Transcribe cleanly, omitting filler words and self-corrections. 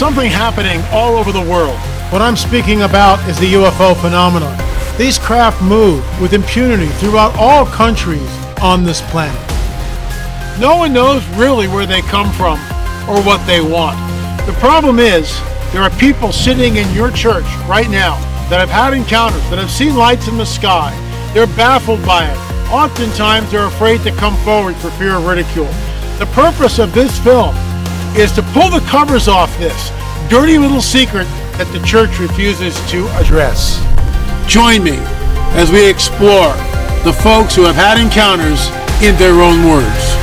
something happening all over the world. What I'm speaking about is the UFO phenomenon. These craft move with impunity throughout all countries on this planet. No one knows really where they come from or what they want. The problem is, there are people sitting in your church right now that have had encounters, that have seen lights in the sky. They're baffled by it. Oftentimes, they're afraid to come forward for fear of ridicule. The purpose of this film is to pull the covers off this dirty little secret that the church refuses to address. Join me as we explore the folks who have had encounters in their own words.